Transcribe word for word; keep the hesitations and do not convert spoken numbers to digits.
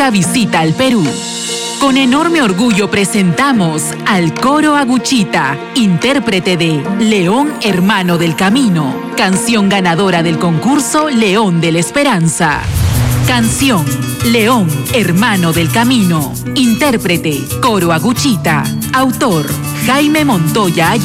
histórica visita al Perú. Con enorme orgullo presentamos al Coro Aguchita, intérprete de León Hermano del Camino, canción ganadora del concurso León de la Esperanza. Canción León Hermano del Camino, intérprete Coro Aguchita, autor Jaime Montoya.